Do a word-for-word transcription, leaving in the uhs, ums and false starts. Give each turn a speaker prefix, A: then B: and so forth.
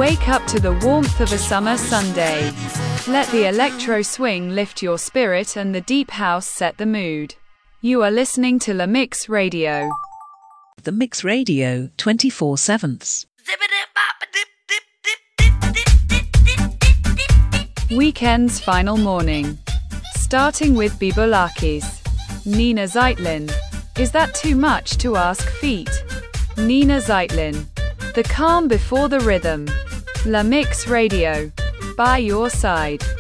A: Wake up to the warmth of a summer Sunday. Let the electro swing lift your spirit and the deep house set the mood. You are listening to La Mix Radio.
B: The Mix Radio, twenty-four sevenths.
A: Weekend's final morning. Starting with Bibolakis. Nina Zeitlin. Is that too much to ask feet? Nina Zeitlin. The calm before the rhythm. La Mix Radio. By your side.